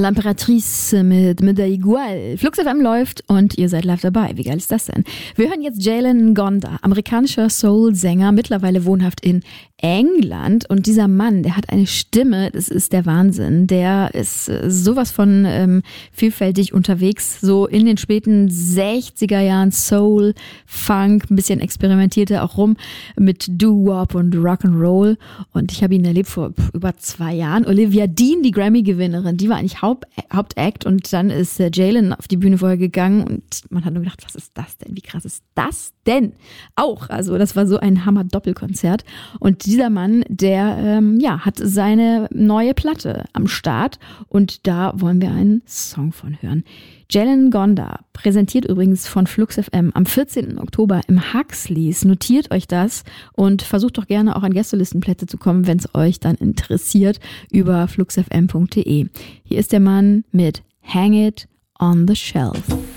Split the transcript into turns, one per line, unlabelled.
L'Imperatrice mit Da Igual. Flux FM läuft und ihr seid live dabei. Wie geil ist das denn? Wir hören jetzt Jalen Ngonda, amerikanischer Soul-Sänger, mittlerweile wohnhaft in England. Und dieser Mann, der hat eine Stimme, das ist der Wahnsinn. Der ist sowas von vielfältig unterwegs, so in den späten 60er Jahren Soul, Funk, ein bisschen experimentierte auch rum mit Doo-Wop und Rock'n'Roll. Und ich habe ihn erlebt vor über 2 Jahren. Olivia Dean, die Grammy-Gewinnerin, die war eigentlich Hauptact und dann ist Jalen auf die Bühne vorher gegangen und man hat nur gedacht, was ist das denn? Wie krass ist das denn? Auch, also das war so ein Hammer-Doppelkonzert und dieser Mann, der hat seine neue Platte am Start und da wollen wir einen Song von hören. Jalen Ngonda, präsentiert übrigens von Flux FM am 14. Oktober im Huxleys. Notiert euch das und versucht doch gerne auch an Gästelistenplätze zu kommen, wenn es euch dann interessiert, über fluxfm.de. Hier ist der Mann mit Hang It on the Shelf.